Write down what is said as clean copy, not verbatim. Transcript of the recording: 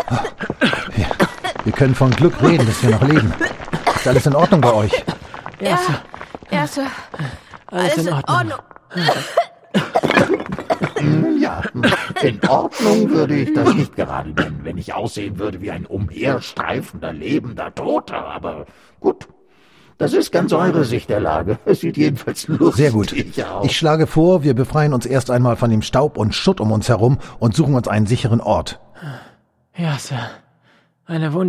Wir können von Glück reden, dass wir noch leben. Ist alles in Ordnung bei euch? Ja, Sir. Alles in Ordnung. Ja, in Ordnung würde ich das nicht gerade nennen, wenn ich aussehen würde wie ein umherstreifender, lebender Toter. Aber gut, das ist ganz eure Sicht der Lage. Es sieht jedenfalls lustig aus. Sehr gut. Ich schlage vor, wir befreien uns erst einmal von dem Staub und Schutt um uns herum und suchen uns einen sicheren Ort. Ja, Sir. Eine